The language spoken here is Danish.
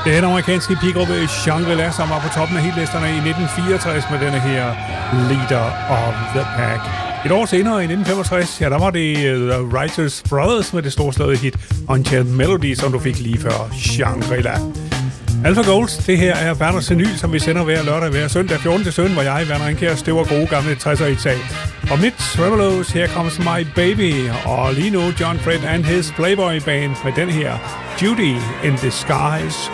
Den amerikanske pigegruppe Shangri-La, som var på toppen af hitlisterne i 1964 med denne her Leader of the Pack. Et år senere, i 1965, ja, der var det The Writers Brothers med det storslåede hit Unchained Melody, som du fik lige før Shangri-La. Alpha Gold, det her er Werners Vinyl, som vi sender hver lørdag hver søndag 14-17, hvor jeg, Werner Ringkjær, støver gode gamle 60'er i tag. Og mit Tremeloes, Here Comes My Baby, og lige nu John Fred and his Playboy Band med den her Judy in Disguise.